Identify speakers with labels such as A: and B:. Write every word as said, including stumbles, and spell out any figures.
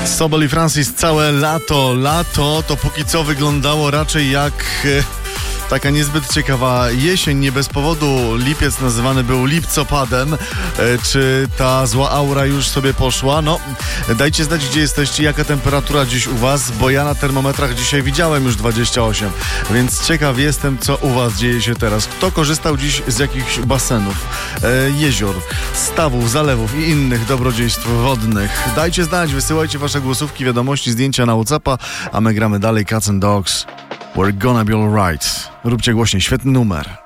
A: Sobol i Francis całe lato. Lato to póki co wyglądało raczej jak e, taka niezbyt ciekawa jesień. Nie bez powodu lipiec nazywany był lipcopadem. E, czy ta zła aura już sobie poszła? No, dajcie znać, gdzie jesteście, jaka temperatura dziś u was, bo ja na termometrach dzisiaj widziałem już dwadzieścia osiem, więc ciekaw jestem, co u was dzieje się teraz. Kto korzystał dziś z jakichś basenów, e, jezior, stawów, zalewów i innych dobrodziejstw wodnych? Dajcie znać, wysyłajcie wasze głosówki, wiadomości, zdjęcia na WhatsAppa, a my gramy dalej Cats and Dogs. We're gonna be alright. Róbcie głośniej, świetny numer.